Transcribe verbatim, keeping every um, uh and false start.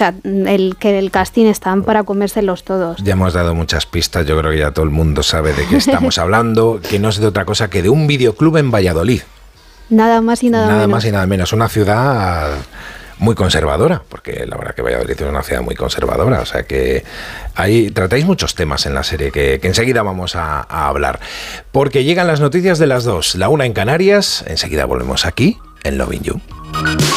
sea, el que el casting están para comérselos todos. Ya hemos dado muchas pistas, yo creo que ya todo el mundo sabe de qué estamos hablando, que no es de otra cosa que de un videoclub en Valladolid. Nada más y nada, nada menos. Nada más y nada menos, una ciudad muy conservadora, porque la verdad que Valladolid es una ciudad muy conservadora, o sea que ahí tratáis muchos temas en la serie que, que enseguida vamos a, a hablar, porque llegan las noticias de las dos, la una en Canarias, enseguida volvemos aquí en Loving You.